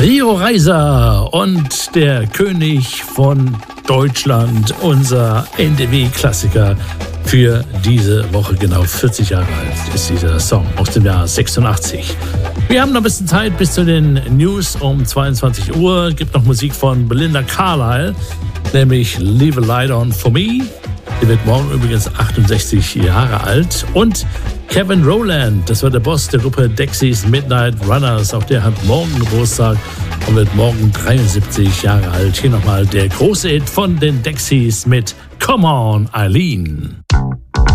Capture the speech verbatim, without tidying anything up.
Rio Reiser und der König von Deutschland, unser N D W-Klassiker für diese Woche. Genau vierzig Jahre alt ist dieser Song aus dem Jahr sechsundachtzig. Wir haben noch ein bisschen Zeit bis zu den News um zweiundzwanzig Uhr. Gibt noch Musik von Belinda Carlisle, nämlich Leave a Light On For Me. Die wird morgen übrigens achtundsechzig Jahre alt. Und Kevin Rowland, das war der Boss der Gruppe Dexys Midnight Runners. Auch der hat morgen Geburtstag und wird morgen dreiundsiebzig Jahre alt. Hier nochmal der große Hit von den Dexys mit Come On, Eileen.